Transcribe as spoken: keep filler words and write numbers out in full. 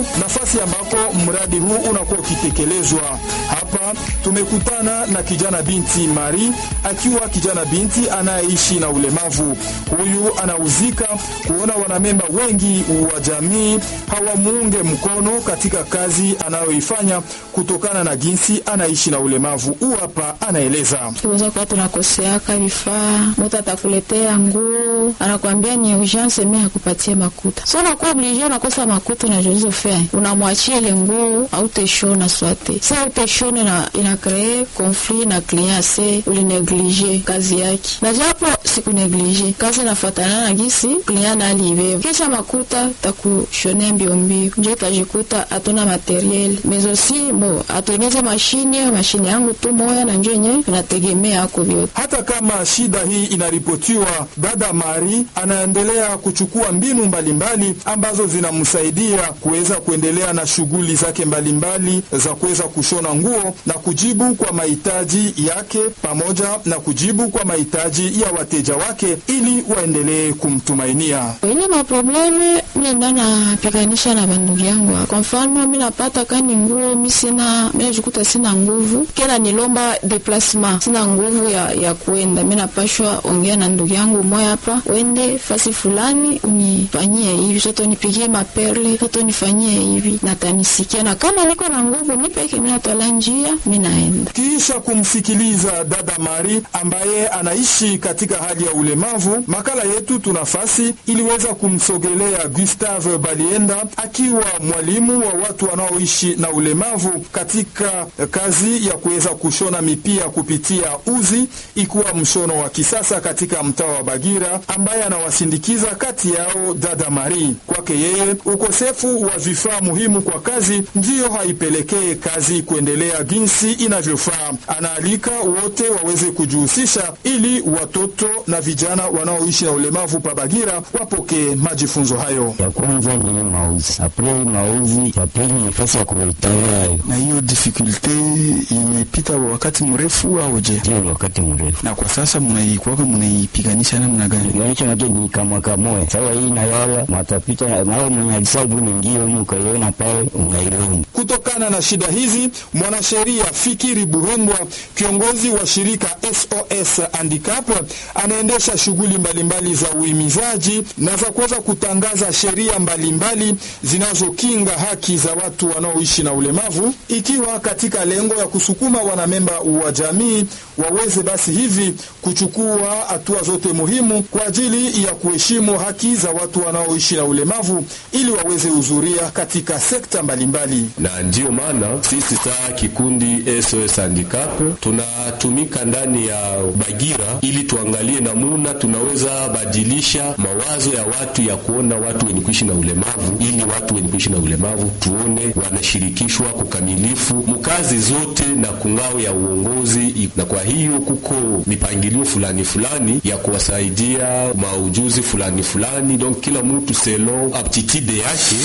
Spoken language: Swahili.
nafasi ambako mradi huu unakuwa ukitekelezwa. Hapa tumekutana na kijana binti Mari, akiwa kijana binti anayeishi na ulemavu. Huyu anauzika kuona wanamemba wengi wa jamii hawamuunge mkono katika kazi anayoifanya kutokana na jinsi anaishi na ulemavu. Huu hapa anaeleza. Tuweza kwa tunakoseaka vifaa, mtu atakuletea nguo, anakuambia ni urgence mimi hakupatie makuta. So unakuwa obligé unakosa makuta na jozo fea. Unamwachia ile nguo au teshona swate. Sasa teshona na ina créer conflit na client c'est uli négliger kazi yake. Na japo siku négliger, kazi inafuatana na gisi client na alive. Kisha makuta takushonea mbio mbio. Ndio tajikuta hatuna materiel. Mais aussi bo atengeneza mashine, mashine yangu tu moja na njoo yenyewe tunategemea hako vyote. Hata kama shida hii inaripotiwa, dada Mari anaendelea kuchukua mbinu mbalimbali mbali ambazo zinamsaidia kuweza kuendelea na shughuli zake mbalimbali za kuweza kushona nguo na kujibu kwa mahitaji yake pamoja na kujibu kwa mahitaji ya wateja wake ili waendelee kumtumainia. Ile maprobleme mimi ndana piganisha na bandugu yangu. Kwa mfano mimi napata kani nguo, mimi sina, mimi najikuta sina nguvu. Kila nilomba déplacement, sina nguvu ya ya kuenda. Mimi napashwa ongea na ndugu yangu mmoja hapa, wende fasi fulani unifanyie hivi, soto nipigie maperle, soto nifanyie hivi, na tanisikia. Na kama niko na nguvu nipeke mimi natola njia, mimi naenda. Kisha kumsikiliza dada Mari ambaye anaishi katika hali ya ulemavu, makala yetu tunafasi iliweza kumsogelea Gustave Balienda, akiwa mwalimu wa watu wanaoishi na ulemavu katika kazi ya kuweza kushona mipia kupitia uzi, ikuwa mshono wa kisasa katika mtaa wa Bagira, ambaye anawasindikiza kati yao dada Mari. Kwake yeye, ukosefu wa vifaa muhimu kwa kazi ndiyo haipelekee kazi kuendelea jinsi inavyofaa. Anaalika wote waweze kujihusisha ili watoto na vijana wanaoishi na ulemavu pa Bagira wapokee majifunzo hayo. Ya kwanza ni mauzi, apre mauzi, ya pili nafasi ya kuitawala. Na hiyo difficulty imepita wakati mrefu au je? Ndio wakati mrefu. Na kwa sasa mnaikuwa mnaipiganisha namna gani? Piganisha na ni kama kama. Sawa, hii na yala matapita na wao mnajisabu mwingine mkaiona pale unaiona. Kutokana na shida hizi, mwanasheria Fikiri Buhondwa, kiongozi wa shirika S O S Handicap, anaendesha shughuli mbalimbali za uhimizaji na za kuweza kutangaza sheria mbalimbali zinazokinga haki za watu wanaoishi na ulemavu, ikiwa katika lengo ya kusukuma wanamemba wa jamii waweze basi hivi kuchukua hatua zote muhimu kwa ajili ya kuheshimu haki za watu wanaoishi na ulemavu ili waweze uzuria katika sekta mbalimbali. Na ndio maana sisi saa kikundi S O S Handicap tunatumika ndani ya Bagira ili tuangalie namuna tunaweza badilisha mawazo ya watu ya kuona watu wenye kuishi na ulemavu, ili watu wenye kuishi na ulemavu tuone wanashirikishwa kukamilifu mkazi zote na kungao ya uongozi. Na kwa hiyo kuko mipangilio fulani fulani ya kuwasaidia maujuzi fulani fulani, donc kila mtu selon aptitude yake